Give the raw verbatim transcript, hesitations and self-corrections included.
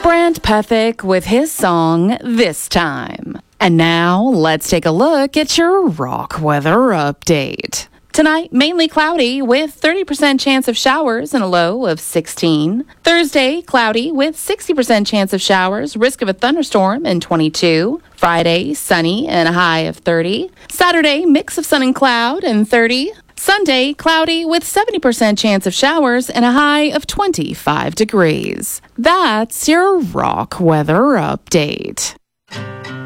Brant Pethick with his song This Time. And now let's take a look at your rock weather update. Tonight, mainly cloudy with thirty percent chance of showers and a low of sixteen. Thursday, cloudy with sixty percent chance of showers, risk of a thunderstorm and twenty-two. Friday, sunny and a high of thirty. Saturday, mix of sun and cloud and thirty. Sunday, cloudy with seventy percent chance of showers and a high of twenty-five degrees. That's your rock weather update.